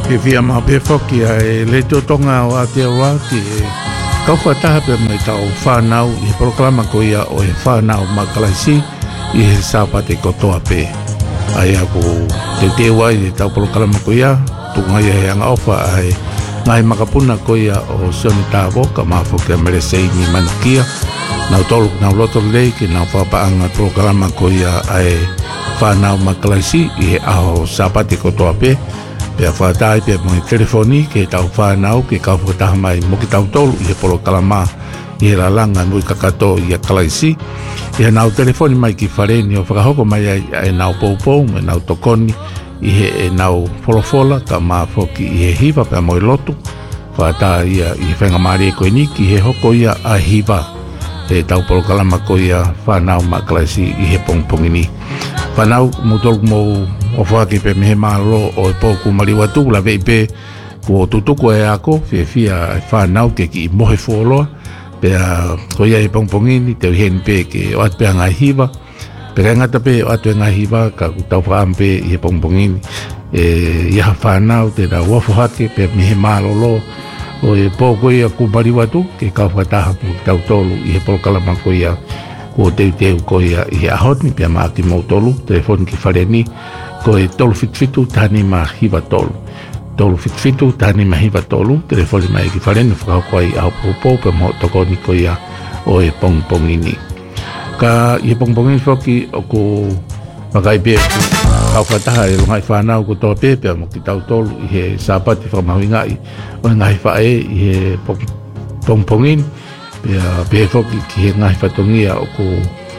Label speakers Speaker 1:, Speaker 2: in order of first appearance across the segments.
Speaker 1: Fia ma pe foki e le tonga o Aotearoa ki kau whataha pe mai tau whanau i proklama ko ia o e whanau makalaisi i he sāpate kotoa pe. Ai ako te wai i tau proklama ko ia, tunga ia he anga ofa ai ngai makapuna ko ia o Sioni Tāwo ka mafoki a meresei ni manukia. Nau tolu nau loto lei ki nau whapaanga proklama ko ia ai whanau makalaisi i he aho sāpate kotoa pe. Pea whātai pea mōi telefoni ke tau whānau ke kau whataha mai mo ki tau tolu i he polo kalama i he lalanga nui kakato i a kalaisi. I he nau telefoni mai ki whareni o whakahoko mai e nau poupou me nau tokoni i he e nau wholofola ka maa whoki i he hiva pea mōi lotu. Whātai ia i he whenga maari e koe ni ki he hoko ia a hiva e tau polo kalama ko ia whānau ma kalaisi i he pongpongini. Whanau mutolu mō o whaki pe mehe mālo o e pōku mariwatu la vei pe ko tutuku e ako fia e whanau ke ki mohe wholoa pea ko ia e pongpongini te uhen pe ke o atu pe ngai hiva pe kai ngata pe o atu e ngai hiva ka kutau whaam pe i he pongpongini ia whanau te da wafu hake pe mehe mālo lo o e pōku ia ku mariwatu ke kau whataha ku tau tolu i he polokalama ko ia ko teu ko ia i ahotni pia maaki mo tolu telefoni ki whareni ko e tolu fitfitu tani ma hiva tolu tolu fitfitu tani ma hiva tolu telefoni mai ki whareni whakau ai au popo pe mo tokoni ko ia o e pongpongini ka i pongpongini whoki o ko makai pe kau whataha e lungai whanau ko toa pe pia mo ki tau tolu i he sāpati whamahuingai o ngai whae i he pongpongini pea whoki ki he ngai whatongia o ko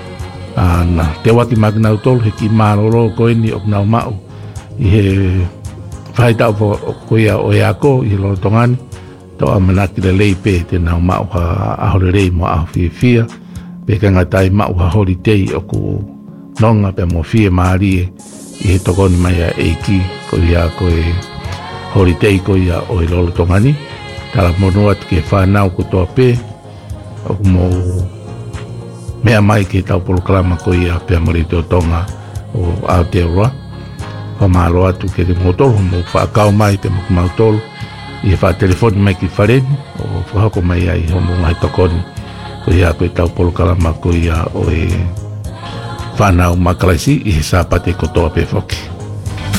Speaker 1: na te waki magnau tolu he ki maroro koe ni o nau mau i he whaitau ko ia o eako i he loro tongani tau amanaki le lei pe te nau mau ha ahore rei mo aho fia pe ka ngatai mau ha hori tei o ko nonga pe mo fia maarie i he tokoni mai a eiki ko ia ko e hori tei ko ia o e loro tongani tala monuat ke whanau ko toa pe o mo mea mai ke tau polokalama ko ia pea marito tonga o Aotearoa whamalo atu ke te motolo mo whaakau mai pe mo kumautolo i he wha telefoni mai ki whareni o whahoko mai ai homo ngai tokoni ko ia koe tau polokalama ko ia o e whanau makalaisi i he sāpate kotoa pe whoki.